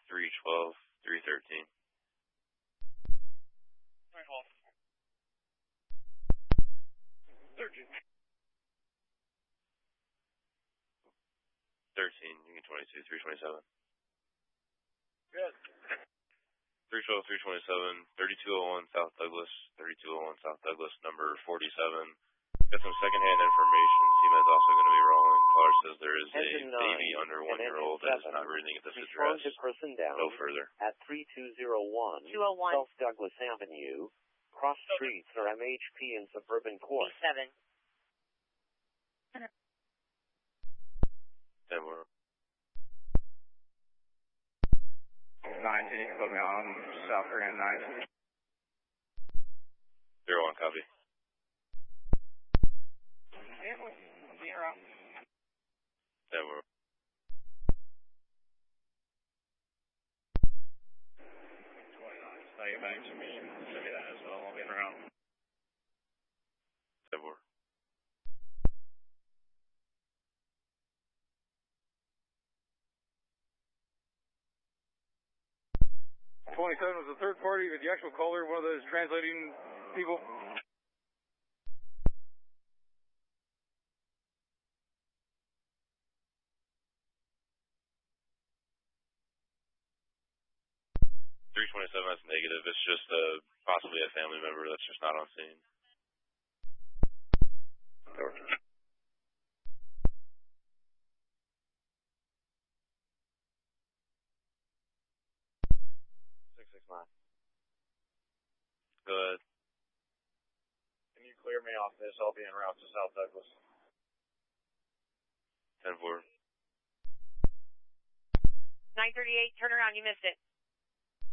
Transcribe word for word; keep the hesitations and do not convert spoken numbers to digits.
three twelve, three thirteen. three twelve. thirteen. thirteen, Union twenty-two, three twenty-seven. Good. three twelve, three twenty-seven, thirty-two oh one South Douglas, thirty-two oh one South Douglas, number forty-seven. Got some secondhand information. Seaman's also going to be rolling. Caller says there is a baby under one year old that is not breathing at this address. Person down no further. At thirty-two oh one two oh one South Douglas Avenue. Cross streets are M H P and Suburban Court. seven. Then we're nineteen, put me on South Grand nineteen. zero one, copy. Zero. Then we're twenty-nine. Stay back to me. Show me that as well. I'll get around. Then we're twenty-seven was the third party, but the actual caller, one of those translating people. three twenty-seven, that's negative. It's just uh, possibly a family member that's just not on scene. six six nine. Go ahead. Can you clear me off this? I'll be en route to South Douglas. ten four. nine thirty-eight, turn around, you missed it.